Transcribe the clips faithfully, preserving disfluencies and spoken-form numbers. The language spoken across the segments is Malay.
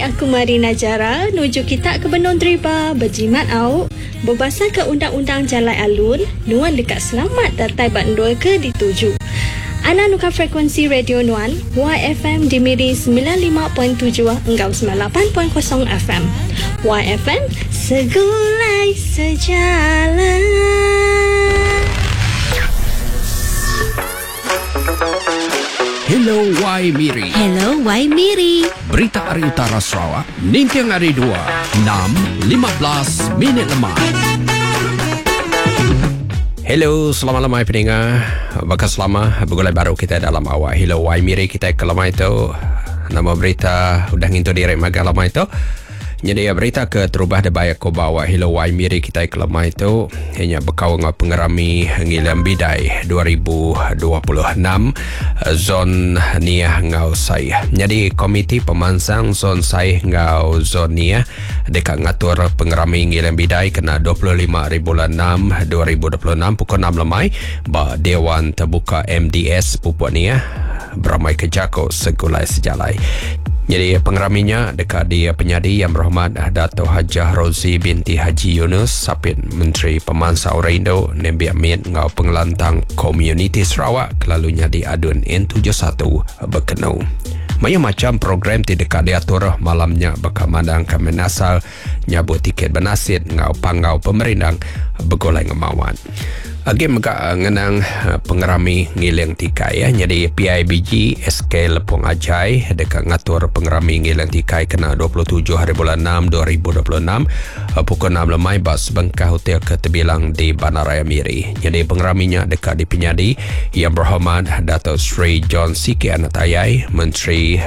aku Marina Jara, nuju kita ke Benong Driba, berjimat au, berbasar ke Undang-Undang Jalan Alun, nuan dekat selamat datai bandul ke dituju. Ana nuka frekuensi Radio Nuan, Y F M di Miri sembilan puluh lima perpuluhan tujuh enggau sembilan puluh lapan perpuluhan kosong F M. Y F M, segulai sejalan. Hello Y Miri. Hello Y Miri. Berita Hari Utara Sarawak, Nintiang Hari dua, enam lima belas minit lemah. Hello, selamat lemah pendengar. Bakas lama bergulai baru kita dalam awak Hello Y Miri kita ke lemah itu. Nama berita udah ngintu direk maga lemah itu. Jadi berita ke terubah debaya ko bawa Hello Y Miri kita ke lemah itu hanya bekau ngau pengerami ngilam bidai dua ribu dua puluh enam zon niah ngau sai. Jadi komiti pemansang zon sai ngau zon niah dekat ngatur pengerami ngilam bidai kena dua puluh lima hari bulan enam dua ribu dua puluh enam pukul enam lemai ba Dewan Terbuka M D S Pupuk Niah beramai ke Jako segulai sejalai. Jadi pengeraminya dekat dia penyadi Yang Berhormat Dato' Hajah Rozi binti Haji Yunus Sapit Menteri Pemansang Orang Indo Nembi Amin ngau pengelantang komuniti Sarawak kelalunya di adun N tujuh puluh satu berkenau. Maya macam program ti dekat diatur malamnya bakal mandang kamen asal nyabut tiket benasit ngau panggau pemerintah begolai ngemawan. Agi megak ngenang pengerami ngiling tikai ya. Jadi P I B G S K Lepong Ajai dekat ngatur pengerami ngiling tikai kena dua puluh tujuh hari bulan enam dua ribu dua puluh enam pukul enam lemai bas bengkah hotel ke Tebilang di Bandaraya Miri. Jadi pengeraminya dekat di Penyadi Yang Berhormat Dato' Sri John C K Anatayai Menteri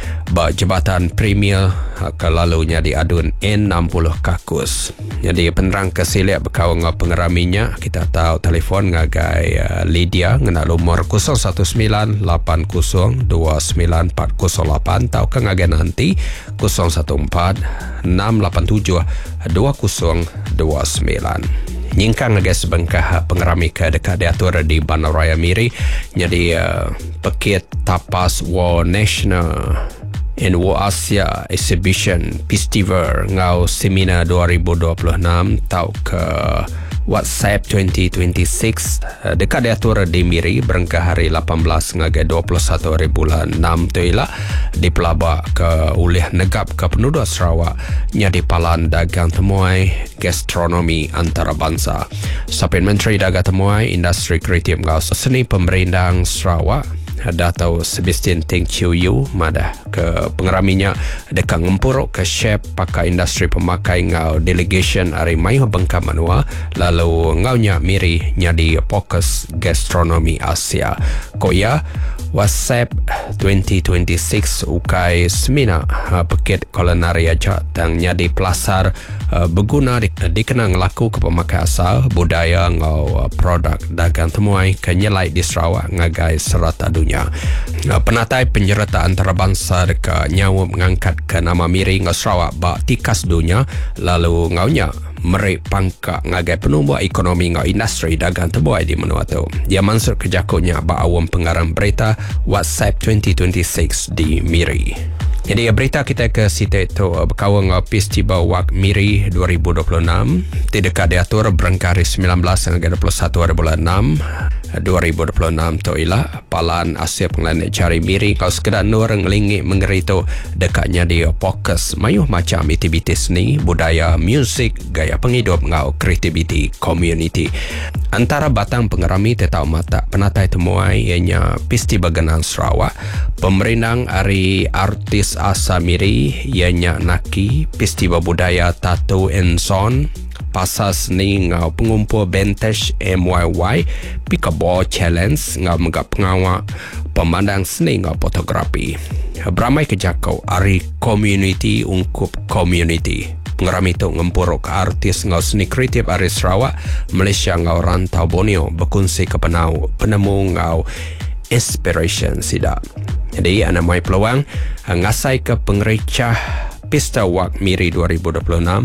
Jabatan Premier kelalunya di adun N enam puluh Kakus. Jadi penerang kesilap berkawal dengan pengeraminya kita tahu telefon ngagai uh, Lydia ngena nomor kosong satu sembilan lapan kosong dua sembilan empat kosong lapan atau ke ngagai nanti kosong satu empat enam lapan tujuh dua kosong dua sembilan. Nyingkang ngagai sebengkah pengerami ke dekat diatur di Bandaraya Miri. Jadi uh, Pekit Tapas War National in War Asia Exhibition Festival ngau seminar dua ribu dua puluh enam tau ke WhatsApp dua ribu dua puluh enam dekat diatur di Miri berengkah hari lapan belas ngagai dua puluh satu hari bulan enam tu ialah di pelabak ke oleh negap ke penduduk Sarawak nyadi palan dagang temuai gastronomi antarabangsa. Sapin Menteri Dagang Temuai Industri Kreatif ngau seni pemerintah Sarawak Dato' Sebastian Teng Chiu Yu madah ke pengeraminya dekat ngempuruk ke chef pakai industri pemakai ngau delegation hari Mayu Bengkam Manua lalu ngaunya Miri nyadi fokus gastronomi Asia. Koya WhatsApp dua ribu dua puluh enam ukai seminar uh, Pekit Kulinari Ajak dan nyadi pelasar uh, berguna di, dikenang laku ke pemakai asal budaya ngau uh, produk dagang temuai kenyelai di Sarawak ngagai serata dunia. Uh, penatai penyerta antarabangsa dekat nyawa mengangkat ke nama Miri ngau Sarawak bak tikas dunia lalu ngaunya merik pangkak ngagai penumbuh ekonomi ngau industri dagang terbuai di menua tu. Dia mansur kejakunya ba awam pengarang berita WhatsApp dua ribu dua puluh enam di Miri. Jadi berita kita ke situ itu berkawal ngau Festival Wak Miri dua ribu dua puluh enam di dekat diatur berengkari sembilan belas hingga dua puluh satu hari bulan enam dua ribu dua puluh enam tu ialah palan Asia Pengelanik Jari Miri kalau sekedar nur ngelingi mengeri tu dekatnya dia fokus mayuh macam aktiviti seni, budaya, muzik, gaya penghidup ngau kreativiti community. Antara batang pengerami tetap mata penatai temuai ianya Festival Genang Sarawak, pemerintah hari artis Asa Miri ianya Naki, Festival Budaya Tattoo and Son, pasar seni ngau pengumpul Bentesh M Y Y, Pickleball Challenge ngau megap pengawak pemandang seni ngau fotografi. Beramai kejakau hari community ungkup community. Pengerami itu ngempuruk artis ngau seni kreatif hari Sarawak, Malaysia ngau rantau Borneo berkongsi ke penau penemu ngau inspiration sidak. Jadi anak mai peluang ngasai ke pengerecah Pesta Wak Miri dua ribu dua puluh enam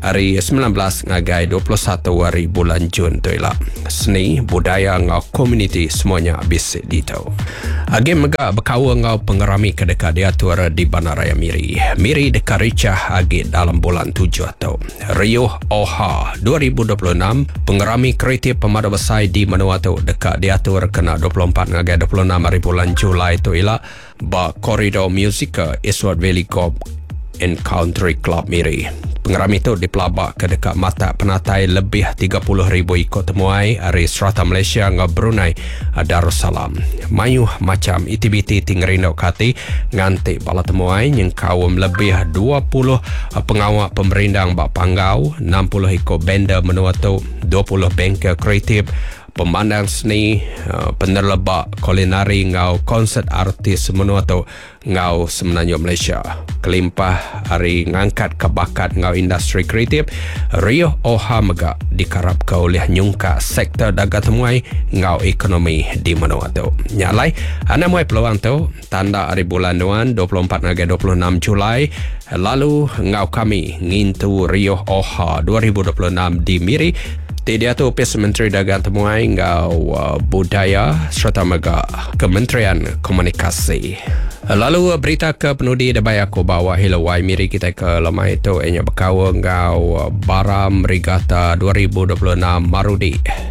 hari sembilan belas ngagai dua puluh satu hari bulan Jun tu ialah seni budaya ngau komuniti semuanya bisik di tu. Agi mega berkawa ngau pengerami kedekat diatur di Bandaraya Miri. Miri dekat ricah agi dalam bulan tujuh tu. Rio Oha dua ribu dua puluh enam pengerami kreatif pemada besar di Menua tu dekat diatur kena dua puluh empat ngagai dua puluh enam hari bulan Julai tu ialah ba koridor musika Eastwood Valley Golf and Country Club Miri. Pengerami itu dipelabak ke dekat mata penatai lebih tiga puluh ribu ikut temuai dari Strata Malaysia dengan Brunei Darussalam. Mayuh macam itibiti tinggerindok hati ngantik bala temuai yang kawum lebih dua puluh pengawal pemerindang bak panggau, enam puluh ikut benda menua tu, dua puluh bengkel kreatif, pemandang seni, penerlebak kulinari ngau konsert artis menua tu ngau Semenanjung Malaysia. Kelimpah hari ngangkat kebakat ngau industri kreatif, Rio Oha mega dikarap ke oleh nyungka sektor dagang temuai ngau ekonomi di menua tu. Nyalai, anda muai peluang tu tanda hari bulan duan dua puluh empat hingga dua puluh enam Julai. Lalu ngau kami ngintu Rio Oha dua ribu dua puluh enam di Miri. Dia tu Pes Menteri Dagang Temuai ngau uh, budaya serta mega Kementerian Komunikasi. Lalu berita ke penudi debai aku bawa hilawai Miri kita ke lemah itu enya berkawa ngau Baram Regatta dua ribu dua puluh enam Marudi.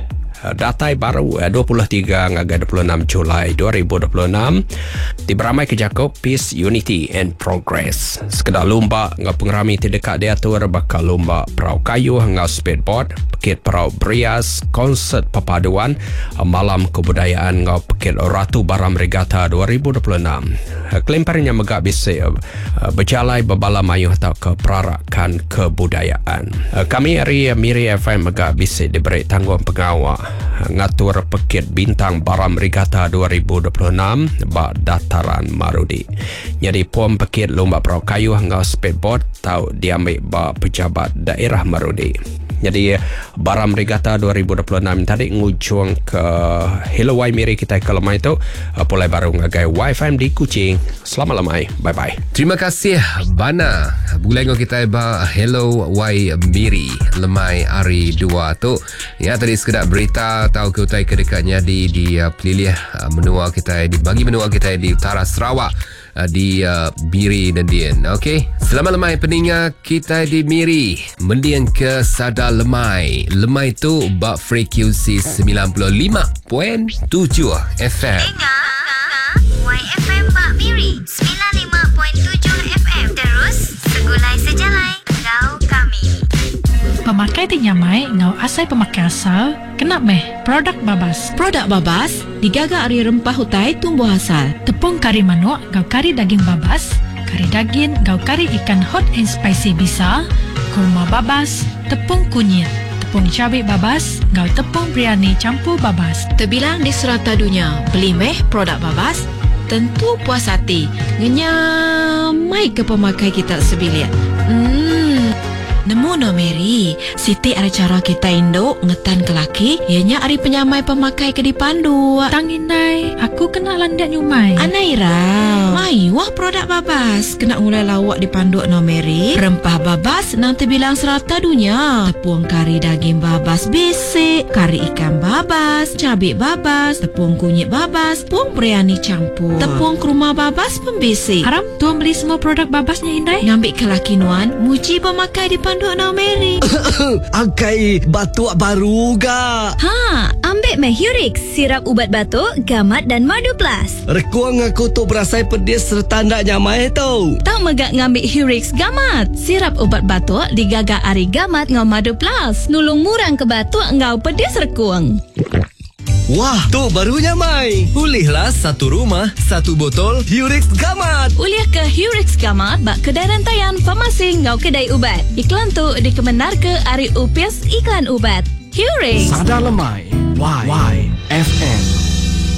Datai baru dua puluh tiga hingga dua puluh enam Julai dua ribu dua puluh enam diberamai ke Jakob Peace, Unity and Progress. Sekedar lomba ngau pengerami terdekat diatur bakal lomba perahu kayu ngau speedboard, pekit perahu berias, konsert perpaduan, malam kebudayaan ngau pekit Ratu Baram Regatta dua ribu dua puluh enam. Kelimparnya megak bisik berjalai berbala mayuh atau keperarakan kebudayaan. Kami hari Miri F M megak bisik diberi tanggung pengawal ngatur pekit bintang Baram Regatta dua ribu dua puluh enam bak dataran Marudi. Jadi puan pekit lomba perahu kayu ngau speedboard tau diambil bak pejabat daerah Marudi. Jadi Baram Regatta dua ribu dua puluh enam tadi ngujung ke Hilawai Miri kita ke lemai itu pulai baru ngagai Y F M di Kuching. Selamat lemai. Bye-bye. Terima kasih Bana. Bulai ngau kita ba Hello Y Miri lemai hari dua tu. Ya tadi sekedar berita tahu ke utai kedekatnya di di uh, pelilih uh, menua kita di bagi menua kita di utara Sarawak uh, di uh, Miri dan Dian. Okey. Selamat lemai peningat kita di Miri. Mendian ke Sada Lemai. Lemai tu bak frekuensi sembilan puluh lima perpuluhan tujuh F M. Dengar Y F M Bak Miri sembilan puluh lima perpuluhan tujuh F M. Terus segulai sejalai kau kami. Pemakai tinyamai ngau asai pemakai asal kena meh produk Babas. Produk Babas digaga dari rempah hutai tumbuh asal. Tepung kari manuk ngau kari daging Babas, kari daging ngau kari ikan hot and spicy bisa, kurma Babas, tepung kunyit, tepung cabai Babas ngau tepung biryani campur Babas. Terbilang di serata dunia, beli meh produk Babas tentu puas hati. Ngenyamai ke pemakai kita sebilik. Hmm Nemu no Mary, Siti ada cara kita induk ngetan ke laki, ianya ari penyamai pemakai ke dipandu. Tangindai, aku kena landak nyumai. Anaira, mai wah produk Babas kena mulai lawak dipandu no Mary. Rempah Babas nanti bilang serata dunia. Tepung kari daging Babas bisik, kari ikan Babas, cabai Babas, tepung kunyit Babas, tepung biryani campur, tepung kurma Babas pembisik. Haram tuan beli semua produk Babasnya Indai. Ngambil ke laki nuan, muji pemakai dipandu Duk no Mary. Angkai batuk baru ga. Ha, ambil meh Hurix, sirap ubat batuk, gamat dan madu plus. Rekuang aku tu berasai pedis serta ndak nyamai tau. Tak megak ngambil Hurix gamat. Sirap ubat batuk digagak ari gamat ngau madu plus. Nulung murang ke batuk ngau pedis rekuang. Wah, tu barunya mai. Ulihlah satu rumah, satu botol Hurix Gamat. Uliah ke Hurix Gamat bak kedai rantaian farmasi ngau kedai ubat. Iklan tu dikemenar ke Ari Upis Iklan Ubat. Hurix. Sada Lemai. Y. Y. F M.